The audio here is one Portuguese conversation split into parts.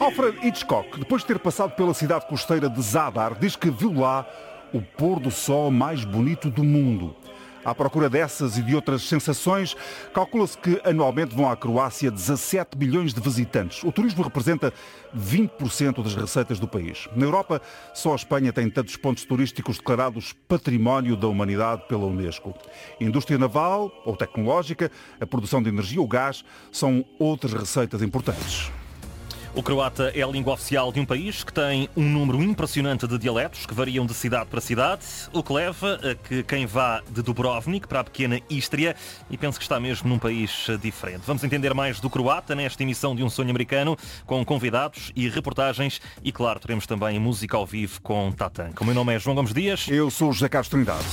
Alfred Hitchcock, depois de ter passado pela cidade costeira de Zadar, diz que viu lá o pôr do sol mais bonito do mundo. À procura dessas e de outras sensações, calcula-se que anualmente vão à Croácia 17 milhões de visitantes. O turismo representa 20% das receitas do país. Na Europa, só a Espanha tem tantos pontos turísticos declarados Património da Humanidade pela Unesco. Indústria naval ou tecnológica, a produção de energia ou gás são outras receitas importantes. O croata é a língua oficial de um país que tem um número impressionante de dialetos que variam de cidade para cidade, o que leva a que quem vá de Dubrovnik para a pequena Istria e pense que está mesmo num país diferente. Vamos entender mais do croata nesta emissão de Um Sonho Americano, com convidados e reportagens e, claro, teremos também música ao vivo com Tatanka. O meu nome é João Gomes Dias. Eu sou o José Carlos Trindade.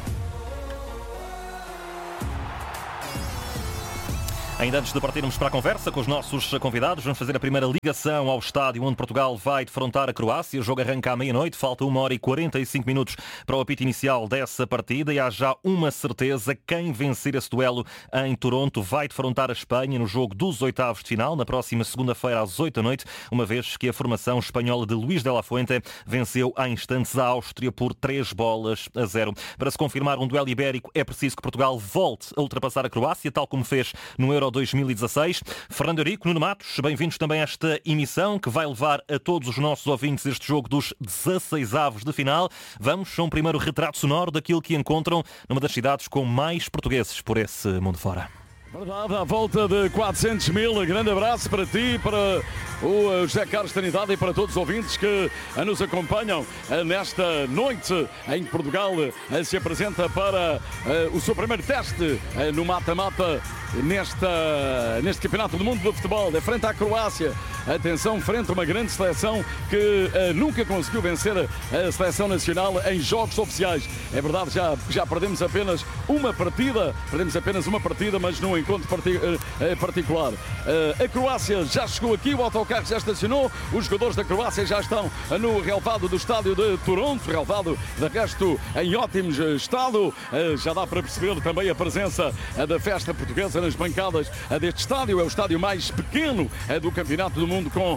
Ainda antes de partirmos para a conversa com os nossos convidados, vamos fazer a primeira ligação ao estádio onde Portugal vai defrontar a Croácia. O jogo arranca à meia-noite, falta 1h45 para o apito inicial dessa partida e há já uma certeza: quem vencer esse duelo em Toronto vai defrontar a Espanha no jogo dos oitavos de final, na próxima segunda-feira às 8 da noite, uma vez que a formação espanhola de Luís de la Fuente venceu há instantes a Áustria por 3-0. Para se confirmar um duelo ibérico é preciso que Portugal volte a ultrapassar a Croácia, tal como fez no Euro 2016. Fernando Eurico, Nuno Matos, bem-vindos também a esta emissão que vai levar a todos os nossos ouvintes este jogo dos 16avos de final. Vamos a um primeiro retrato sonoro daquilo que encontram numa das cidades com mais portugueses por esse mundo fora. Verdade, à volta de 400 mil. Grande abraço para ti, para o José Carlos Trindade e para todos os ouvintes que nos acompanham nesta noite em que Portugal se apresenta para o seu primeiro teste no mata-mata neste Campeonato do Mundo de Futebol, de frente à Croácia. Atenção, frente a uma grande seleção que nunca conseguiu vencer a seleção nacional em jogos oficiais. É verdade, já perdemos apenas uma partida, mas num encontro particular. A Croácia já chegou aqui, o autocarro já estacionou, os jogadores da Croácia já estão no relvado do estádio de Toronto, relvado de resto em ótimo estado. Já dá para perceber também a presença da festa portuguesa nas bancadas deste estádio. É o estádio mais pequeno do Campeonato do Mundo, com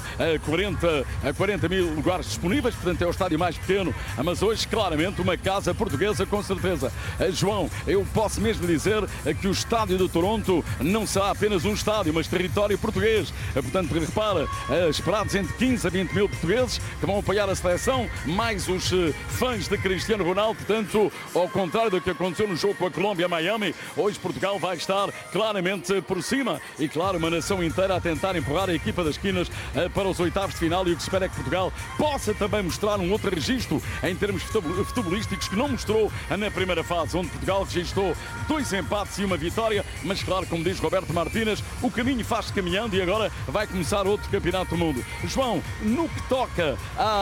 40 mil lugares disponíveis, portanto é o estádio mais pequeno, mas hoje claramente uma casa portuguesa com certeza. João, eu posso mesmo dizer que o estádio de Toronto não será apenas um estádio, mas território português. Portanto, repara, esperados entre 15 a 20 mil portugueses que vão apoiar a seleção, mais os fãs de Cristiano Ronaldo. Portanto, ao contrário do que aconteceu no jogo com a Colômbia, Miami, hoje Portugal vai estar claramente por cima e, claro, uma nação inteira a tentar empurrar a equipa das esquinas para os oitavos de final, e o que se espera é que Portugal possa também mostrar um outro registro em termos futebolísticos que não mostrou na primeira fase, onde Portugal registrou 2 empates e uma vitória, mas claro, como diz Roberto Martínez, o caminho faz-se caminhando e agora vai começar outro Campeonato do Mundo. João, no que toca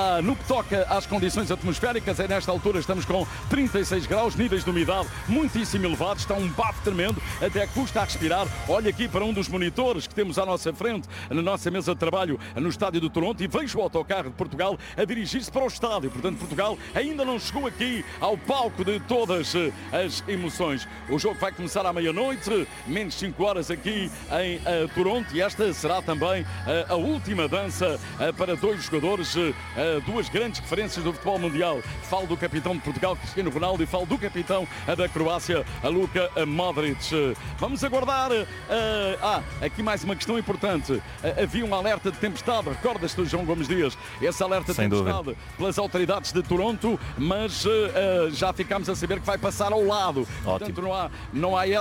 às condições atmosféricas, nesta altura estamos com 36 graus, níveis de umidade muitíssimo elevados, está um bafo tremendo, até que custa a respirar. Olha aqui para um dos monitores que temos à nossa frente, na nossa mesa de trabalho no estádio de Toronto, e vejo o autocarro de Portugal a dirigir-se para o estádio. Portanto, Portugal ainda não chegou aqui ao palco de todas as emoções. O jogo vai começar à meia-noite, menos 5 horas aqui em Toronto, e esta será também a última dança para 2 jogadores, 2 grandes referências do futebol mundial. Falo do capitão de Portugal, Cristiano Ronaldo, e falo do capitão da Croácia, Luka Modric. Vamos aguardar. Aqui mais uma questão importante. Havia um alerta de tempestade, recordas-te, João Gomes Dias? Esse alerta de tempestade pelas autoridades de Toronto, mas já ficámos a saber que vai passar ao lado. Ótimo. Portanto, não há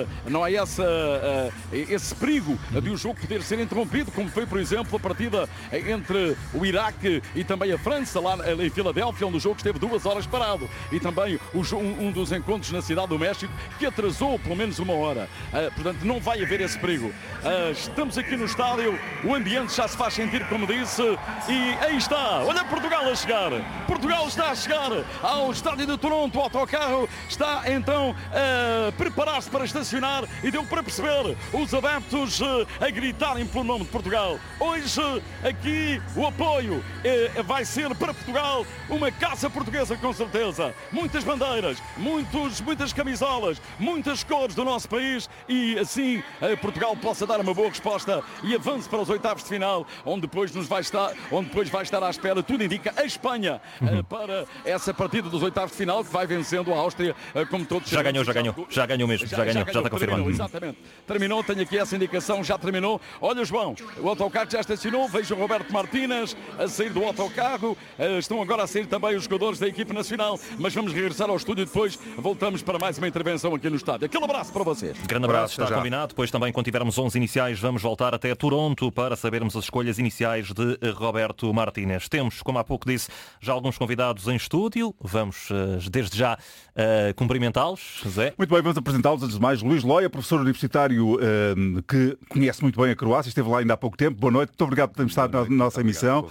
esse perigo de o jogo poder ser interrompido, como foi, por exemplo, a partida entre o Iraque e também a França, lá em Filadélfia, onde o jogo esteve 2 horas parado, e também um dos encontros na Cidade do México, que atrasou pelo menos 1 hora. Portanto, não vai haver esse perigo. Estamos aqui no estádio, o ambiente já se faz sentir, como disse, e aí está, olha Portugal a chegar. Portugal está a chegar ao estádio de Toronto, o autocarro está então a preparar-se para estacionar, e deu para perceber os adeptos a gritarem pelo nome de Portugal. Hoje aqui o apoio vai ser para Portugal uma casa portuguesa com certeza. Muitas bandeiras, muitas camisolas, muitas cores do nosso país e assim Portugal possa dar uma boa resposta e avance para os oitavos de final, onde depois vai estar à espera, tudo indica, a Espanha para essa partida dos oitavos de final, que vai vencendo a Áustria, como todos sabemos. Já ganhou mesmo, já está confirmado. Exatamente, terminou, tenho aqui essa indicação, já terminou. Olha, João, o autocarro já estacionou, vejo o Roberto Martínez a sair do autocarro, estão agora a sair também os jogadores da equipe nacional, mas vamos regressar ao estúdio depois, voltamos para mais uma intervenção aqui no estádio. Aquele abraço para vocês. Grande abraço, está combinado. Depois também, quando tivermos 11 iniciais, vamos voltar até Toronto para sabermos as escolhas iniciais de Roberto Martínez. Temos, como há pouco disse, já alguns convidados em estúdio. Vamos, desde já, cumprimentá-los. Zé. Muito bem, vamos apresentá-los. Antes de mais, Luís Loia, professor universitário que conhece muito bem a Croácia, esteve lá ainda há pouco tempo. Boa noite, muito obrigado por ter estado na nossa emissão.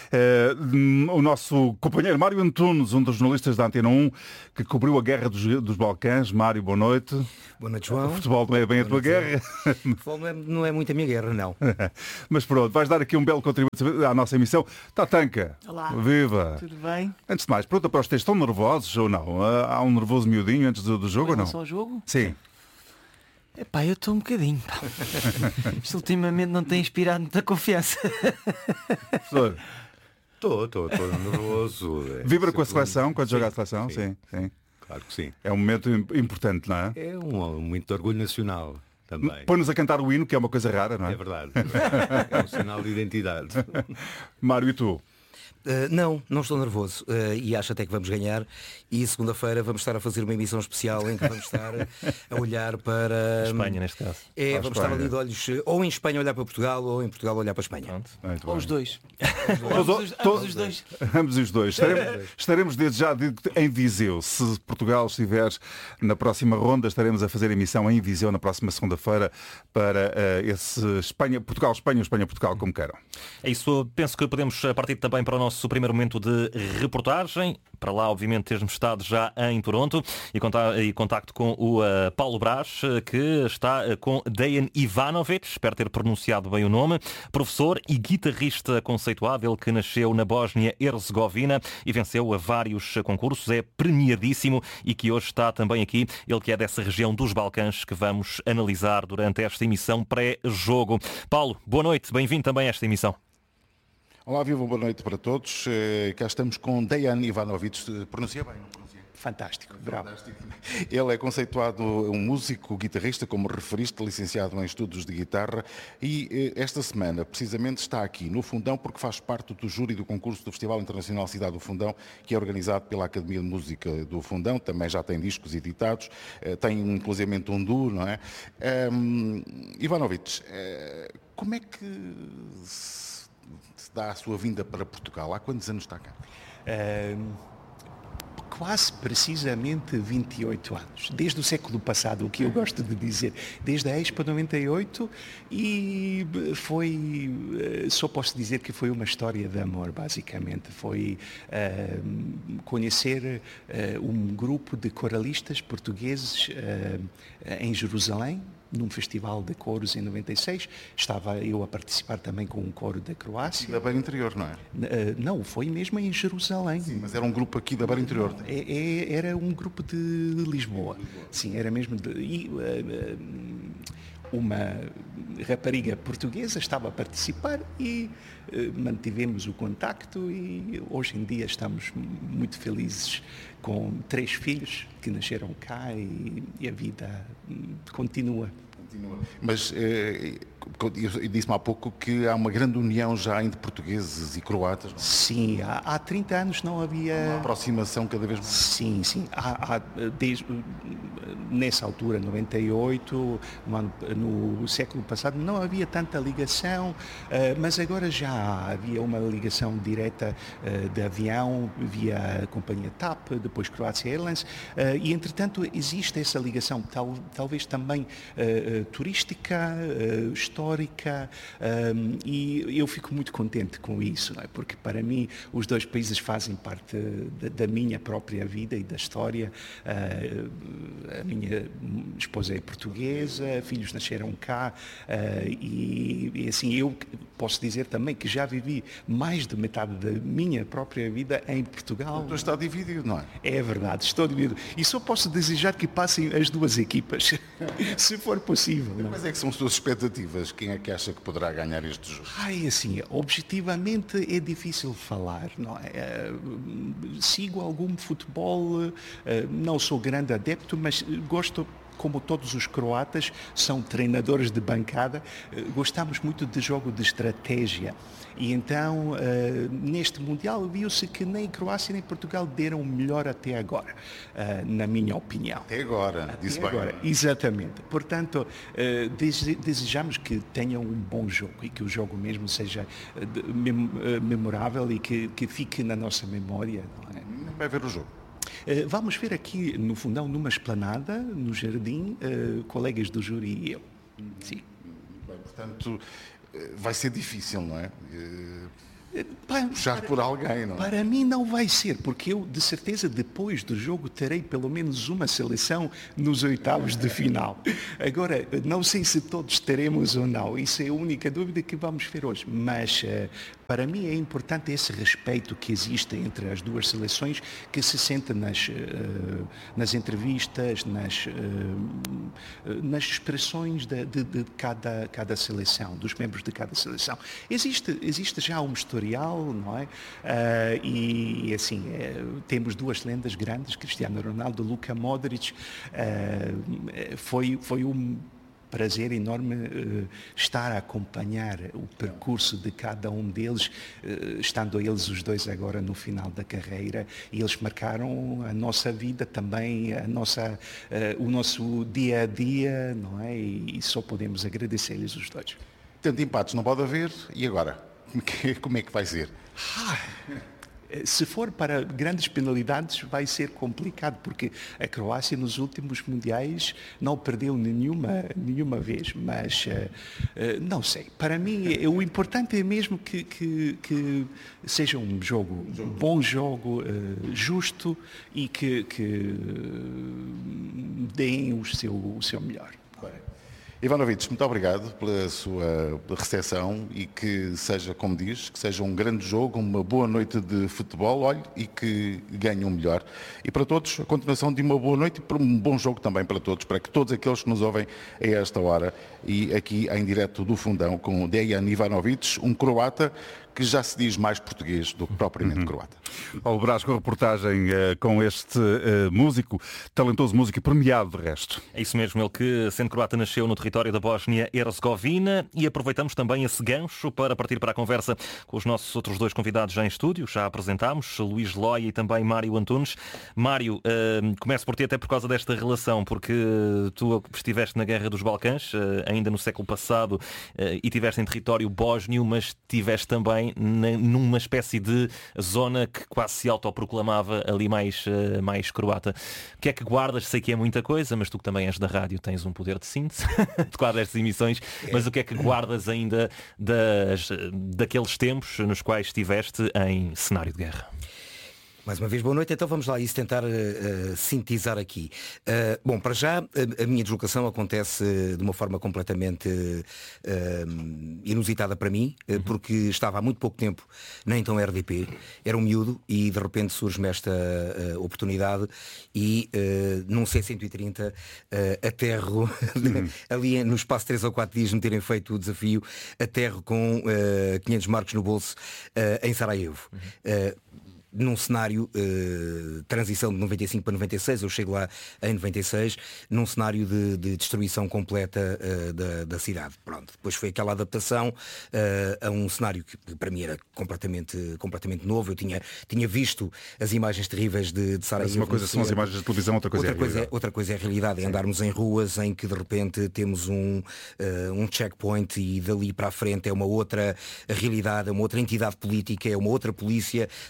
O nosso companheiro Mário Antunes, um dos jornalistas da Antena 1, que cobriu a Guerra dos Balcãs. Mário, boa noite. Boa noite, João. O futebol não é bem a tua guerra. O futebol não é muito a minha guerra, não. Mas pronto, vais dar aqui um belo contributo à nossa emissão. Tatanka, olá. Viva. Tudo bem? Antes de mais, pronto, para os textos, estão nervosos ou não? Há um nervoso miudinho antes do jogo ou não? Só o jogo? Sim. Epá, eu estou um bocadinho. Isto ultimamente não tem inspirado muita confiança. Professor. Estou nervoso. Vibra com a seleção, quando joga a seleção? Sim. Claro que sim. É um momento importante, não é? É muito orgulho nacional também. Põe-nos a cantar o hino, que é uma coisa rara, não é? É verdade. É um sinal de identidade. Mário, e tu? Não estou nervoso e acho até que vamos ganhar e segunda-feira vamos estar a fazer uma emissão especial em que vamos estar a olhar para Espanha, neste caso. Vamos estar ali de olhos ou em Espanha olhar para Portugal ou em Portugal olhar para a Espanha. Ou os dois. Ambos os dois. Estaremos desde já em Viseu. Se Portugal estiver na próxima ronda, estaremos a fazer emissão em Viseu na próxima segunda-feira para esse Portugal-Espanha ou Espanha-Portugal, como queiram. É isso, penso que podemos partir também para o nosso primeiro momento de reportagem. Para lá, obviamente, termos estado já em Toronto e contacto com o Paulo Brás, que está com Dejan Ivanovic, espero ter pronunciado bem o nome, professor e guitarrista conceituado, ele que nasceu na Bósnia-Herzegovina e venceu a vários concursos, é premiadíssimo e que hoje está também aqui, ele que é dessa região dos Balcãs, que vamos analisar durante esta emissão pré-jogo. Paulo, boa noite, bem-vindo também a esta emissão. Olá, viva, boa noite para todos. Cá estamos com Dejan Ivanovic. Pronuncia bem? Fantástico, bravo. Ele é conceituado um músico, guitarrista, como referiste, licenciado em estudos de guitarra e esta semana, precisamente, está aqui no Fundão porque faz parte do júri do concurso do Festival Internacional Cidade do Fundão, que é organizado pela Academia de Música do Fundão, também já tem discos editados, tem inclusivamente um duo, não é? Ivanovic, como é que se dá a sua vinda para Portugal? Há quantos anos está cá? Quase precisamente 28 anos, desde o século passado, o que eu gosto de dizer, desde a Expo 98 e só posso dizer que foi uma história de amor, basicamente, foi conhecer um grupo de coralistas portugueses em Jerusalém, num festival de coros em 96, estava eu a participar também com um coro da Croácia. Da Beira Interior, não é? Não, foi mesmo em Jerusalém. Sim, mas era um grupo aqui da Beira Interior. Era um grupo de Lisboa. Sim, era mesmo uma rapariga portuguesa estava a participar e mantivemos o contacto e hoje em dia estamos muito felizes com 3 filhos que nasceram cá e a vida continua. Mas eu disse-me há pouco que há uma grande união já entre portugueses e croatas. Não? Sim, há 30 anos não havia... Uma aproximação cada vez mais. Sim. Nessa altura, 98, no século passado, não havia tanta ligação, mas agora já havia uma ligação direta de avião via a companhia TAP, depois Croatia Airlines, e entretanto existe essa ligação, talvez também turística, histórica, e eu fico muito contente com isso, não é? Porque para mim os dois países fazem parte da minha própria vida e da história. A minha esposa é portuguesa, filhos nasceram cá, e assim eu posso dizer também que já vivi mais de metade da minha própria vida em Portugal. Então está dividido, não é? É verdade, estou dividido. E só posso desejar que passem as duas equipas, se for possível. Não? Quais é que são as suas expectativas? Quem é que acha que poderá ganhar este jogo? Assim, objetivamente é difícil falar, não é? Sigo algum futebol, não sou grande adepto, mas gosto, como todos os croatas, são treinadores de bancada, gostamos muito de jogo de estratégia. E então, neste Mundial, viu-se que nem Croácia nem Portugal deram o melhor até agora, na minha opinião. Até agora, disse bem. Agora, exatamente. Portanto, desejamos que tenham um bom jogo e que o jogo mesmo seja memorável e que fique na nossa memória. Não é? Vai ver o jogo. Vamos ver aqui no fundão, numa esplanada, no jardim, colegas do júri e eu. Sim. Bem, portanto, vai ser difícil, não é? Puxar por alguém, não é? Para mim não vai ser, porque eu, de certeza, depois do jogo terei pelo menos uma seleção nos oitavos de final. Agora, não sei se todos teremos ou não, isso é a única dúvida que vamos ver hoje, mas para mim é importante esse respeito que existe entre as duas seleções, que se sente nas entrevistas, nas expressões de cada seleção, dos membros de cada seleção. Existe já um historial, não é? E assim, temos duas lendas grandes, Cristiano Ronaldo, Luka Modric. Foi um prazer enorme estar a acompanhar o percurso de cada um deles, estando eles os dois agora no final da carreira, e eles marcaram a nossa vida também, o nosso dia a dia, não é? E só podemos agradecer-lhes os dois. Tanto empates não pode haver, e agora? Como é que vai ser? Se for para grandes penalidades vai ser complicado, porque a Croácia nos últimos mundiais não perdeu nenhuma vez, mas não sei. Para mim o importante é mesmo que seja um bom jogo, justo, e que deem o seu melhor. Ivanovic, muito obrigado pela sua recepção e que seja, como diz, que seja um grande jogo, uma boa noite de futebol, olhe, e que ganhe o melhor. E para todos, a continuação de uma boa noite e para um bom jogo também para todos, para que todos aqueles que nos ouvem a esta hora e aqui em direto do Fundão com Dejan Ivanovic, um croata que já se diz mais português do que propriamente croata. Paulo Brás com a reportagem com este músico, talentoso músico e premiado de resto. É isso mesmo, ele que, sendo croata, nasceu no território da Bósnia-Herzegovina, e aproveitamos também esse gancho para partir para a conversa com os nossos outros dois convidados já em estúdio. Já apresentámos, Luís Loia e também Mário Antunes. Mário, começo por ti até por causa desta relação, porque tu estiveste na Guerra dos Balcãs, ainda no século passado, e estiveste em território bósnio, mas estiveste também numa espécie de zona que quase se autoproclamava ali mais croata. O que é que guardas? Sei que é muita coisa, mas tu que também és da rádio tens um poder de síntese de quadro estas emissões, mas o que é que guardas ainda daqueles tempos nos quais estiveste em cenário de guerra? Mais uma vez, boa noite. Então vamos lá isso tentar sintetizar aqui. Bom, para já, a minha deslocação acontece de uma forma completamente inusitada para mim, porque estava há muito pouco tempo na então RDP, era um miúdo e de repente surge-me esta oportunidade e num C-130 aterro, ali no espaço de 3 ou 4 dias de me terem feito o desafio, aterro com 500 marcos no bolso em Sarajevo. Num cenário transição de 95 para 96, eu chego lá em 96, num cenário de destruição completa da cidade. Pronto, depois foi aquela adaptação a um cenário que para mim era completamente novo. Eu tinha visto as imagens terríveis de Sarajevo. Mas uma coisa são as imagens de televisão, outra coisa é a realidade. Outra coisa é a realidade, é andarmos em ruas em que de repente temos um checkpoint e dali para a frente é uma outra realidade, é uma outra entidade política, é uma outra polícia, são outros militares.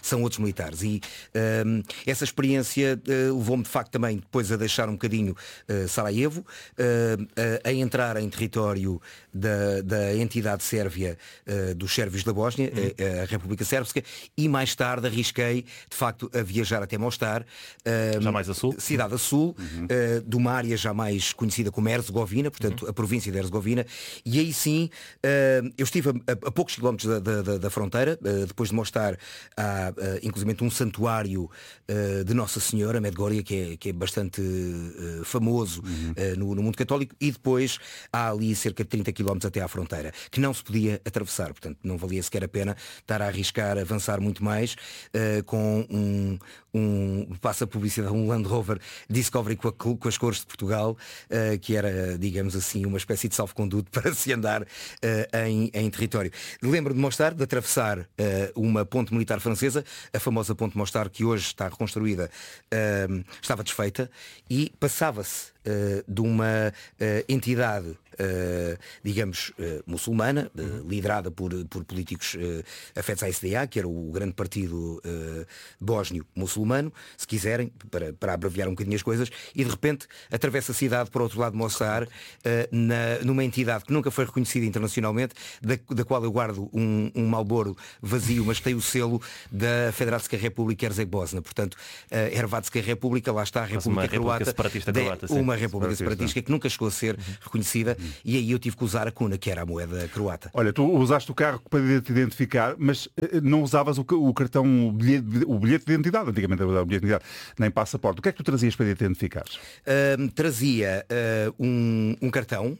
militares. E essa experiência levou-me de facto também depois a deixar um bocadinho Sarajevo, a entrar em território da entidade sérvia dos sérvios da Bósnia, a República Sérvia, e mais tarde arrisquei de facto a viajar até Mostar, Já mais a sul? cidade a sul, de uma área já mais conhecida como Herzegovina, portanto a província de Herzegovina, e aí sim eu estive a poucos quilómetros da fronteira. Depois de Mostar há inclusive um santuário de Nossa Senhora, Medgória, que é bastante famoso no mundo católico, e depois há ali cerca de 30 quilómetros até à fronteira, que não se podia atravessar, portanto não valia sequer a pena estar a arriscar, avançar muito mais com passa a publicidade, um Land Rover Discovery com as cores de Portugal, que era, digamos assim, uma espécie de salvo-conduto para se andar em território. Lembro de Mostar, de atravessar uma ponte militar francesa, a famosa ponte Mostar, que hoje está reconstruída, estava desfeita, e passava-se de uma entidade, digamos, muçulmana, liderada por políticos afetos à SDA, que era o grande partido bósnio muçulmano, se quiserem, para abreviar um bocadinho as coisas, e de repente atravessa a cidade para o outro lado de Mostar, numa entidade que nunca foi reconhecida internacionalmente, da qual eu guardo um Marlboro vazio, mas tem o selo da Federativska República Herzegovina. Portanto, Hrvatska República, lá está a República Croata, separatista croata, sim. uma República separatista que nunca chegou a ser reconhecida, e aí eu tive que usar a kuna, que era a moeda croata. Olha, tu usaste o carro para te identificar, mas não usavas o cartão, o bilhete de identidade, antigamente era o bilhete de identidade, nem passaporte. O que é que tu trazias para te identificar? Trazia um cartão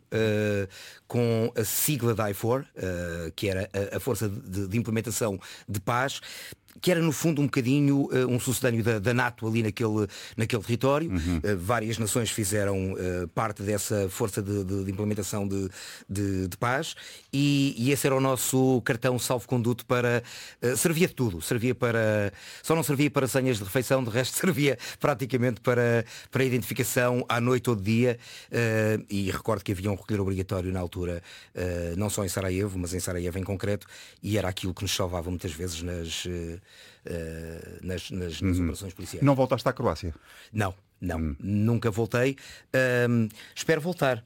com a sigla da IFOR, que era a Força de Implementação de Paz, que era no fundo um bocadinho um sucedâneo da NATO ali naquele território. Várias nações fizeram parte dessa força de implementação de paz, e esse era o nosso cartão salvo-conduto para... servia de tudo, só não servia para senhas de refeição, de resto servia praticamente para identificação à noite ou de dia, e recordo que havia um recolher obrigatório na altura, não só em Sarajevo, mas em Sarajevo em concreto, e era aquilo que nos salvava muitas vezes nas operações policiais. Não voltaste à Croácia? Não, nunca voltei. Espero voltar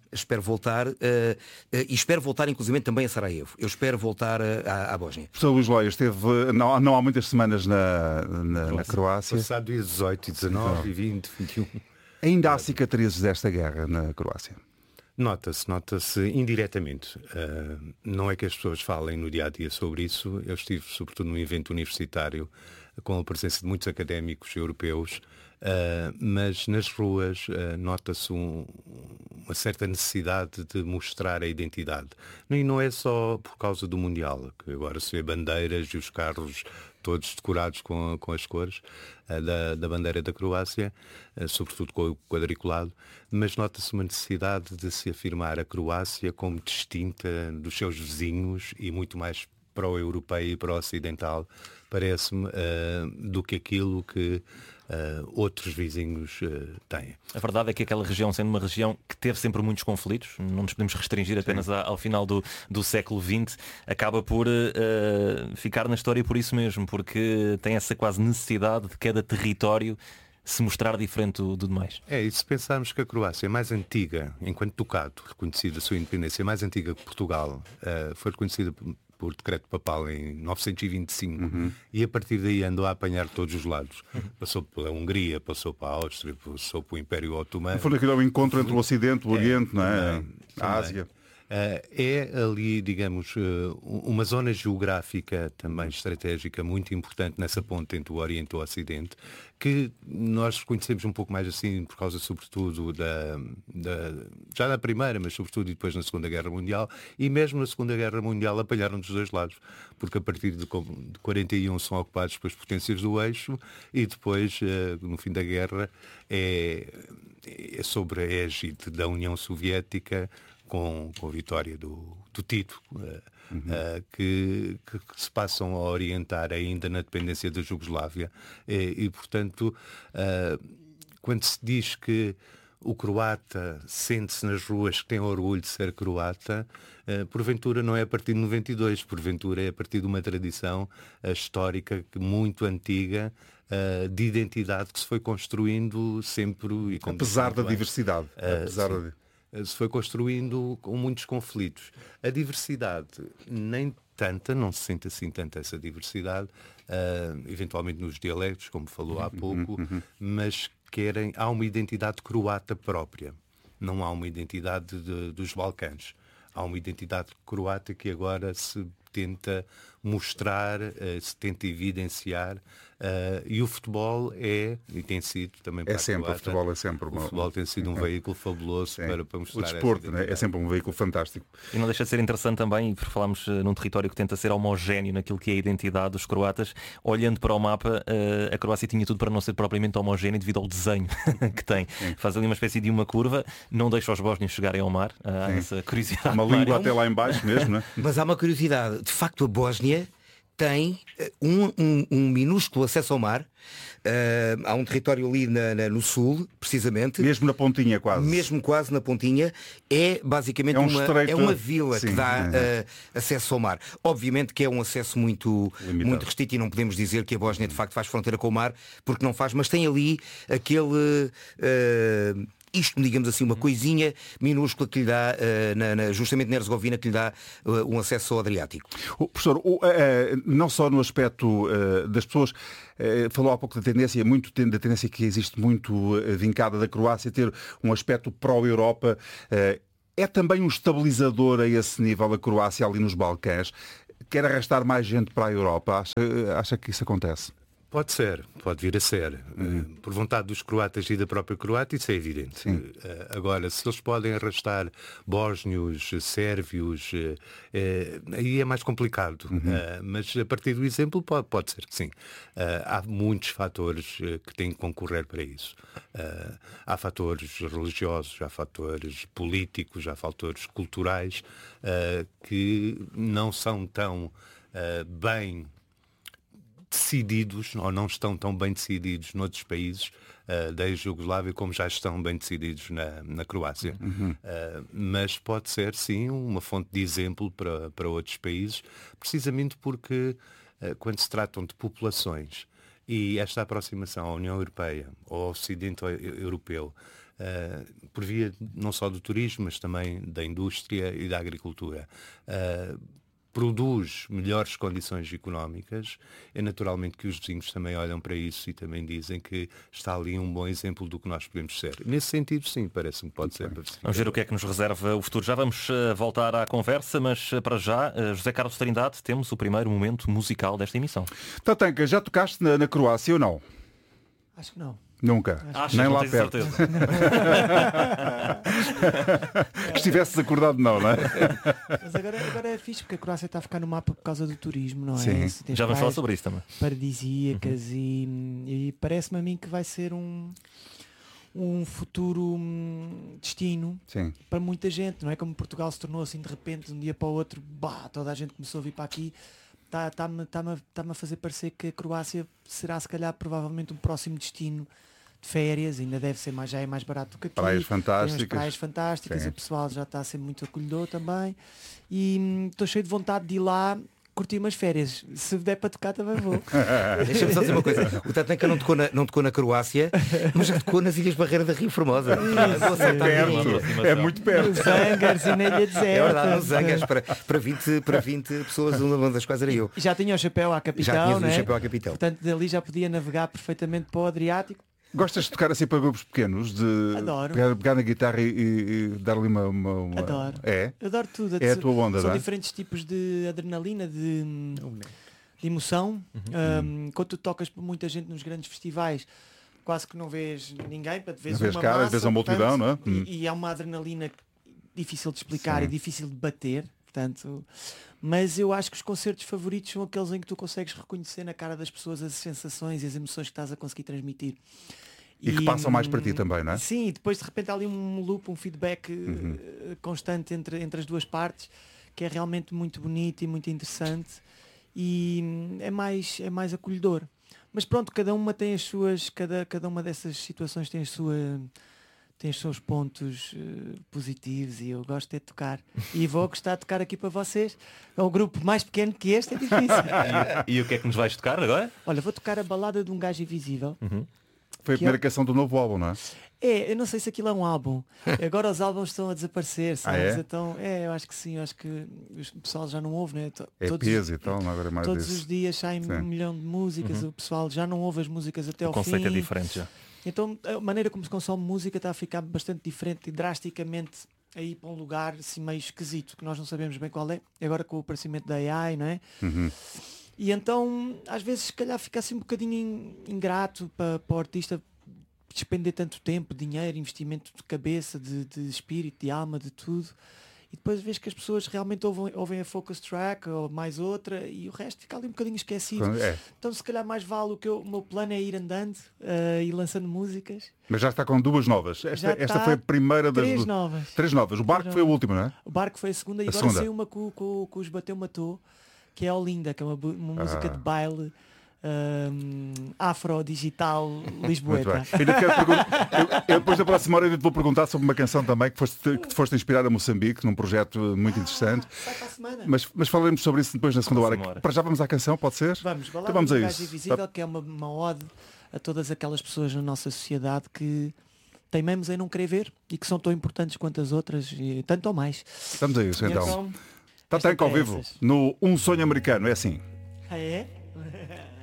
e espero voltar inclusive também a Sarajevo. Eu espero voltar à Bósnia. Professor Luís Loia esteve não há muitas semanas na Croácia. Passado dia 18, 19, 20, 21. Ainda há cicatrizes desta guerra na Croácia? Nota-se indiretamente. Não é que as pessoas falem no dia-a-dia sobre isso. Eu estive sobretudo num evento universitário com a presença de muitos académicos europeus, mas nas ruas nota-se uma certa necessidade de mostrar a identidade. E não é só por causa do Mundial, que agora se vê bandeiras e os carros todos decorados com as cores da bandeira da Croácia, sobretudo com o quadriculado, mas nota-se uma necessidade de se afirmar a Croácia como distinta dos seus vizinhos e muito mais pró-europeu e pró-ocidental, parece-me, do que aquilo que outros vizinhos têm. A verdade é que aquela região, sendo uma região que teve sempre muitos conflitos, não nos podemos restringir apenas ao final do século XX, acaba por ficar na história por isso mesmo, porque tem essa quase necessidade de cada território se mostrar diferente do demais. E se pensarmos que a Croácia é mais antiga, enquanto Ducado, reconhecida a sua independência, mais antiga que Portugal, foi reconhecida por decreto papal em 925, e a partir daí andou a apanhar todos os lados. Passou pela Hungria, passou para a Áustria, passou pelo Império Otomano. Foi aquele encontro entre o Ocidente, o Oriente, não é? A Ásia. É ali, digamos, uma zona geográfica também estratégica muito importante nessa ponte entre o Oriente e o Ocidente, que nós reconhecemos um pouco mais assim por causa sobretudo já na Primeira, mas sobretudo depois na Segunda Guerra Mundial, e mesmo na Segunda Guerra Mundial apanharam dos dois lados, porque a partir de 41 são ocupados pelas potências do eixo, e depois, no fim da guerra, é sobre a égide da União Soviética, com a vitória do Tito, que se passam a orientar ainda na dependência da Jugoslávia. E portanto, quando se diz que o croata sente-se nas ruas que tem orgulho de ser croata, porventura não é a partir de 92, porventura é a partir de uma tradição histórica muito antiga, de identidade que se foi construindo sempre e apesar da diversidade. Se foi construindo com muitos conflitos. A diversidade nem tanta, não se sente assim tanta essa diversidade, eventualmente nos dialectos, como falou há pouco, mas há uma identidade croata própria. Não há uma identidade dos Balcãs. Há uma identidade croata que agora se tenta mostrar, se tenta evidenciar, e o futebol e tem sido também para o futebol é sempre o futebol tem sido um veículo fabuloso para mostrar o desporto, né? É sempre um veículo fantástico. E não deixa de ser interessante também, porque falámos num território que tenta ser homogéneo naquilo que é a identidade dos croatas. Olhando para o mapa, a Croácia tinha tudo para não ser propriamente homogéneo devido ao desenho que tem. Faz ali uma espécie de uma curva, não deixa os bósnios chegarem ao mar. Há essa curiosidade. Uma língua até lá em baixo mesmo, né? Mas há uma curiosidade. De facto, a Bósnia tem um minúsculo acesso ao mar. Há um território ali no sul, precisamente. Mesmo na pontinha quase. Mesmo quase na pontinha. É basicamente uma vila que dá acesso ao mar. Obviamente que é um acesso muito restrito e não podemos dizer que a Bósnia de facto faz fronteira com o mar, porque não faz, mas tem ali aquele... isto, digamos assim, uma coisinha minúscula que lhe dá, justamente na Herzegovina, que lhe dá um acesso ao Adriático. Professor, não só no aspecto das pessoas, falou há pouco da tendência que existe muito vincada da Croácia ter um aspecto pró-Europa. É também um estabilizador a esse nível a Croácia ali nos Balcãs? Quer arrastar mais gente para a Europa? Acha que isso acontece? Pode ser, pode vir a ser. Por vontade dos croatas e da própria Croácia, isso é evidente. Agora, se eles podem arrastar bósnios, sérvios, aí é mais complicado. Mas a partir do exemplo pode ser que sim. Há muitos fatores que têm que concorrer para isso. Há fatores religiosos, há fatores políticos, há fatores culturais que não são tão bem decididos, ou não estão tão bem decididos noutros países da ex-Jugoslávia como já estão bem decididos na Croácia. Mas pode ser, sim, uma fonte de exemplo para outros países, precisamente porque quando se tratam de populações e esta aproximação à União Europeia, ao Ocidente Europeu, por via não só do turismo, mas também da indústria e da agricultura, produz melhores condições económicas, é naturalmente que os vizinhos também olham para isso e também dizem que está ali um bom exemplo do que nós podemos ser. Nesse sentido, sim, parece-me que pode ser. Vamos ver o que é que nos reserva o futuro. Já vamos voltar à conversa, mas para já, José Carlos Trindade, temos o primeiro momento musical desta emissão. Tatanka, já tocaste na Croácia ou não? Acho que não. Nunca, nem lá perto. Que estivesses acordado não é? Mas agora é fixe porque a Croácia está a ficar no mapa por causa do turismo, não é? Sim. Já vamos falar sobre isso também. Paradisíacas e parece-me a mim que vai ser um futuro destino para muita gente, não é? Como Portugal se tornou assim de repente, de um dia para o outro, toda a gente começou a vir para aqui. Está-me a fazer parecer que a Croácia será se calhar provavelmente um próximo destino de férias, ainda deve ser já é mais barato do que aqui. Praias fantásticas. O pessoal já está a ser muito acolhedor também e estou cheio de vontade de ir lá curti umas férias. Se der para tocar também vou. Deixa-me só dizer uma coisa. O Tatanka não tocou na Croácia, mas já tocou nas Ilhas Barreira da Rio Formosa. É muito perto. Nos Angers e na Ilha Deserta. É verdade, nos Angers para 20 pessoas, uma das quais era eu. Já tinha o chapéu à capital, já não é? O chapéu à capital. Portanto, dali já podia navegar perfeitamente para o Adriático. Gostas de tocar assim para grupos pequenos? De Adoro. Pegar na guitarra e dar-lhe uma... Adoro. É? Adoro tudo. É a tua onda, São não é? diferentes tipos de adrenalina, de emoção. Quando tu tocas para muita gente nos grandes festivais, quase que não vês ninguém, para te vês uma cara, massa, vês uma multidão, não é? E é uma adrenalina difícil de explicar e difícil de bater. Portanto, mas eu acho que os concertos favoritos são aqueles em que tu consegues reconhecer na cara das pessoas as sensações e as emoções que estás a conseguir transmitir. E que passam mais para ti também, não é? Sim, e depois de repente há ali um loop, um feedback constante entre as duas partes, que é realmente muito bonito e muito interessante e é mais acolhedor. Mas pronto, cada uma tem as suas, cada uma dessas situações tem tem os seus pontos positivos e eu gosto de tocar. E vou gostar de tocar aqui para vocês. É um grupo mais pequeno que este, é difícil. E o que é que nos vais tocar agora? Olha, vou tocar a balada de um gajo invisível. Foi a primeira canção do novo álbum, não é? Eu não sei se aquilo é um álbum. Agora os álbuns estão a desaparecer, sabes? É? Então, eu acho que sim, eu acho que o pessoal já não ouve, né? EPs e tal, agora é mais todos disso. os dias saem Sim. 1 milhão de músicas, o pessoal já não ouve as músicas até ao fim. O conceito é diferente já. Então a maneira como se consome música está a ficar bastante diferente e drasticamente a ir para um lugar assim meio esquisito, que nós não sabemos bem qual é, agora com o aparecimento da AI, não é? E então às vezes se calhar fica assim um bocadinho ingrato para o artista despender tanto tempo, dinheiro, investimento de cabeça, de espírito, de alma, de tudo. E depois vês que as pessoas realmente ouvem a focus track ou mais outra e o resto fica ali um bocadinho esquecido. Então se calhar mais vale o meu plano é ir andando e lançando músicas. Mas já está com 2 novas. Esta foi a primeira das 3 novas. 3 novas. O Barco foi a última, não é? O Barco foi a segunda e agora saiu uma com os Bateu Matou, que é Olinda, que é uma música de baile. Afro-digital lisboeta. Eu depois da próxima hora eu te vou perguntar sobre uma canção também que te foste inspirar a Moçambique num projeto muito interessante. Sai para a semana. Mas falaremos sobre isso depois na segunda hora. Para já vamos à canção, pode ser? Vamos, então vamos a isso. Invisível, que é uma ode a todas aquelas pessoas na nossa sociedade que teimamos em não querer ver e que são tão importantes quanto as outras e tanto ou mais. Estamos a isso então. Está ao vivo no Um Sonho Americano, é assim. É?